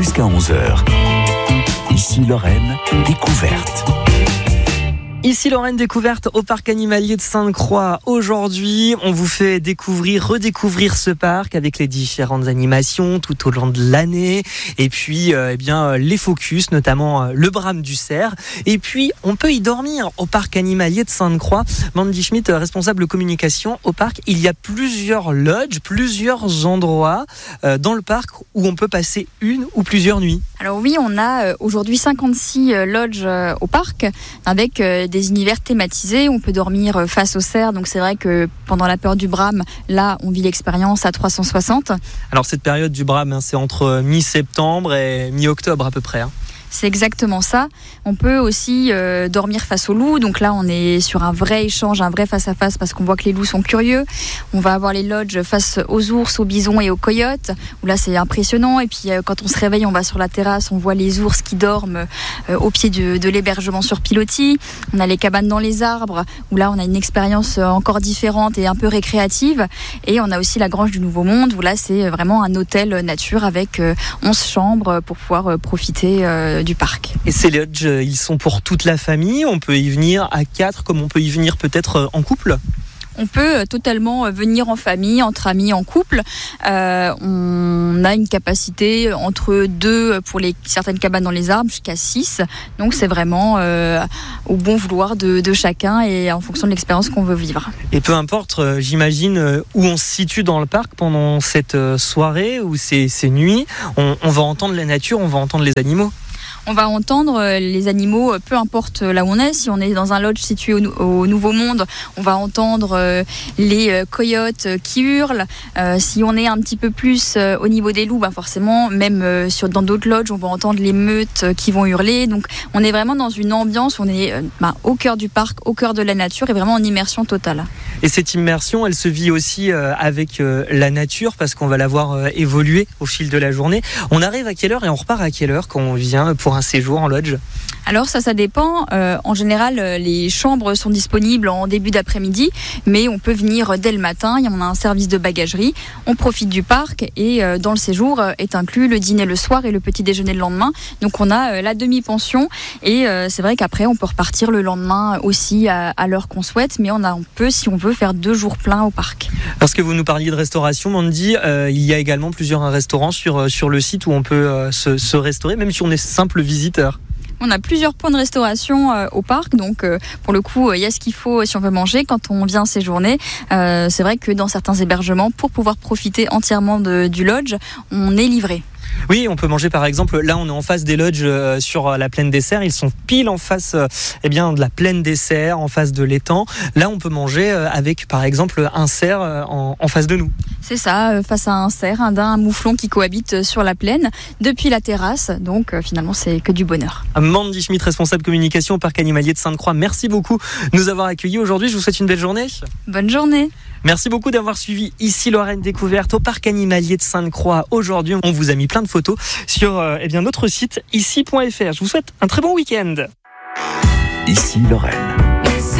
jusqu'à 11h. Ici Lorraine, découverte. Ici Lorraine découverte au parc animalier de Sainte-Croix. Aujourd'hui, on vous fait redécouvrir ce parc avec les différentes animations tout au long de l'année. Et puis, les focus, notamment le brame du cerf. Et puis, on peut y dormir au parc animalier de Sainte-Croix. Mandy Schmidt, responsable communication au parc. Il y a plusieurs lodges, plusieurs endroits dans le parc où on peut passer une ou plusieurs nuits. Alors oui, on a aujourd'hui 56 lodges au parc avec des univers thématisés. On peut dormir face au cerf. Donc c'est vrai que pendant la période du brame, là, on vit l'expérience à 360. Alors cette période du brame, c'est entre mi-septembre et mi-octobre à peu près. C'est exactement ça. On peut aussi dormir face aux loups. Donc là, on est sur un vrai échange, un vrai face-à-face parce qu'on voit que les loups sont curieux. On va avoir les lodges face aux ours, aux bisons et aux coyotes, où là, c'est impressionnant. Et puis, quand on se réveille, on va sur la terrasse, on voit les ours qui dorment au pied de l'hébergement sur pilotis. On a les cabanes dans les arbres, où là, on a une expérience encore différente et un peu récréative. Et on a aussi la Grange du Nouveau Monde, où là, c'est vraiment un hôtel nature avec 11 chambres pour pouvoir profiter du parc. Et ces lodges, ils sont pour toute la famille. On peut y venir à 4, comme on peut y venir peut-être en couple. On peut totalement venir en famille, entre amis, en couple. On a une capacité entre 2 pour certaines cabanes dans les arbres jusqu'à 6. Donc c'est vraiment au bon vouloir de chacun et en fonction de l'expérience qu'on veut vivre. Et peu importe, j'imagine, où on se situe dans le parc pendant cette soirée ou ces nuits, on va entendre la nature, on va entendre les animaux. On va entendre les animaux, peu importe là où on est. Si on est dans un lodge situé au Nouveau Monde, on va entendre les coyotes qui hurlent. Si on est un petit peu plus au niveau des loups, forcément, même dans d'autres lodges, on va entendre les meutes qui vont hurler. Donc, on est vraiment dans une ambiance où on est au cœur du parc, au cœur de la nature et vraiment en immersion totale. Et cette immersion, elle se vit aussi avec la nature parce qu'on va la voir évoluer au fil de la journée. On arrive à quelle heure et on repart à quelle heure quand on vient pour un séjour en lodge? Alors ça dépend. En général, les chambres sont disponibles en début d'après-midi, mais on peut venir dès le matin. On a un service de bagagerie. On profite du parc et dans le séjour est inclus le dîner le soir et le petit déjeuner le lendemain. Donc on a la demi-pension et c'est vrai qu'après on peut repartir le lendemain aussi à l'heure qu'on souhaite, mais on peut, si on veut, faire 2 jours pleins au parc. Parce que vous nous parliez de restauration, Mandy, il y a également plusieurs restaurants sur le site où on peut se restaurer, même si on est simple visiteur. On a plusieurs points de restauration au parc, donc pour le coup, il y a ce qu'il faut si on veut manger quand on vient séjourner. C'est vrai que dans certains hébergements, pour pouvoir profiter entièrement du lodge, on est livré. Oui, on peut manger par exemple, là on est en face des lodges sur la plaine des Cerfs, ils sont pile en face de la plaine des Cerfs, en face de l'étang. Là on peut manger avec par exemple un cerf en face de nous. C'est ça, face à un cerf, un daim, un mouflon qui cohabitent sur la plaine depuis la terrasse, donc finalement c'est que du bonheur. Mandy Schmidt, responsable communication au parc animalier de Sainte-Croix, merci beaucoup de nous avoir accueillis aujourd'hui, je vous souhaite une belle journée. Bonne journée. Merci beaucoup d'avoir suivi Ici Lorraine découverte au parc animalier de Sainte-Croix. Aujourd'hui, on vous a mis plein de photos sur notre site ici.fr. Je vous souhaite un très bon week-end. Ici Lorraine.